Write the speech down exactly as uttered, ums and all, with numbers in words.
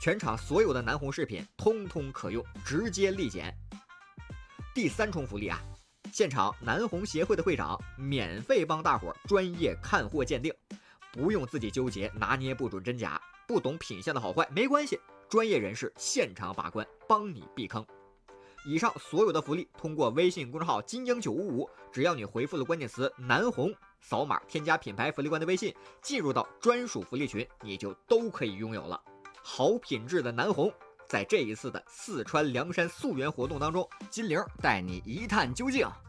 全场所有的南红饰品通通可用，直接立减。第三重福利啊，现场南红协会的会长免费帮大伙专业看货鉴定，不用自己纠结拿捏不准真假，不懂品相的好坏没关系，专业人士现场把关，帮你避坑。以上所有的福利通过微信公众号金鹰九五五，只要你回复了关键词南红，扫码添加品牌福利官的微信，进入到专属福利群，你就都可以拥有了。好品质的南红，在这一次的四川凉山溯源活动当中，金玲带你一探究竟。